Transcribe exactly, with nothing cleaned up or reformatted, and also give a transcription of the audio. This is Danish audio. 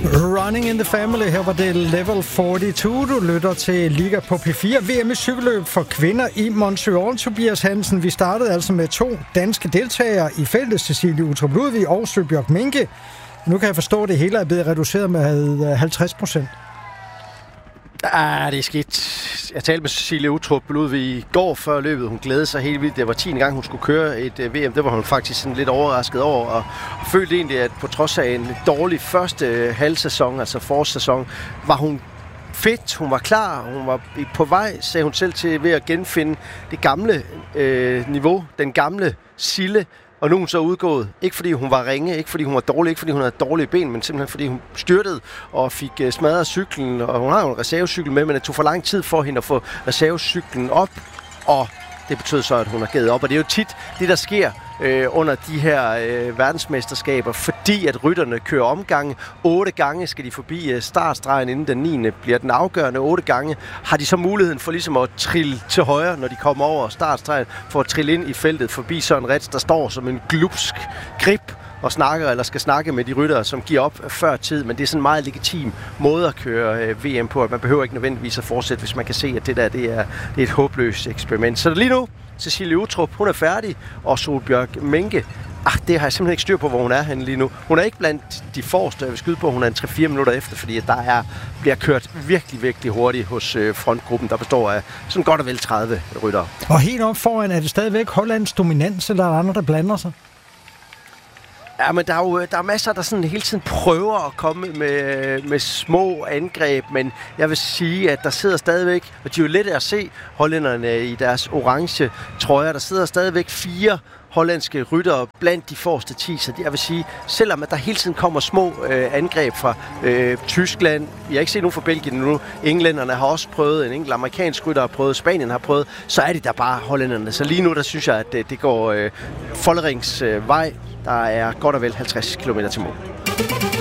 Running in the Family, her var det Level fireogfyrre. Du lytter til Liga på P fire. V M i cykelløb for kvinder i Montreal. Tobias Hansen, vi startede altså med to danske deltagere i feltet, Cecilie Uttrup Ludvig og Sølbjørg Minke. Nu kan jeg forstå, at det hele er blevet reduceret med halvtreds procent. Ah, det er skidt. Jeg talte med Cecilie Uttrup Ludvig i går før løbet. Hun glædede sig helt vildt. Det var tiende gang, hun skulle køre et uh, V M. Det var hun faktisk sådan lidt overrasket over. Og, og følte egentlig, at på trods af en dårlig første uh, halvsæson, altså forårssæson, var hun fedt. Hun var klar. Hun var på vej, sagde hun selv, til ved at genfinde det gamle uh, niveau. Den gamle Sille. Og nu er hun så udgået. Ikke fordi hun var ringe, ikke fordi hun var dårlig, ikke fordi hun havde dårlige ben, men simpelthen fordi hun styrtede og fik uh, smadret cyklen. Og hun har jo en reservecykel med, men det tog for lang tid for hende at få reservecyklen op. Og det betød så, at hun har givet op. Og det er jo tit det, der sker øh, under de her øh, verdensmesterskaber, fordi at rytterne kører omgange. Otte gange skal de forbi øh, startstregen, inden den niende bliver den afgørende. Otte gange har de så muligheden for ligesom at trille til højre, når de kommer over startstregen, for at trille ind i feltet forbi Søren Retz, der står som en glupsk grip og snakker eller skal snakke med de ryttere, som giver op før tid, men det er sådan en meget legitim måde at køre øh, V M på, at man behøver ikke nødvendigvis at fortsætte, hvis man kan se, at det der det er, det er et håbløst eksperiment. Så lige nu, Cecilie Uttrup, hun er færdig, og Sølbjørg Minke, ah, det har jeg simpelthen ikke styr på, hvor hun er henne lige nu. Hun er ikke blandt de forreste, jeg vil skyde på, hun er en tre fire minutter efter, fordi der er, bliver kørt virkelig, virkelig hurtigt hos øh, frontgruppen, der består af sådan godt og vel tredive ryttere. Og helt op foran, er det stadigvæk Hollands dominans, eller er der andre, der blander sig? Ja, men der er jo der er masser, der sådan hele tiden prøver at komme med, med små angreb, men jeg vil sige, at der sidder stadigvæk, og de er jo lette at se, hollænderne i deres orange trøjer, der sidder stadigvæk fire hollandske ryttere blandt de forreste ti, så jeg vil sige, selvom at der hele tiden kommer små øh, angreb fra øh, Tyskland, jeg har ikke set nogen fra Belgien nu, englænderne har også prøvet, en enkelt amerikansk rytter har prøvet, Spanien har prøvet, så er det der bare hollænderne. Så lige nu, der synes jeg, at det, det går øh, Follerings øh, vej. Der er godt og vel halvtreds kilometer til mål.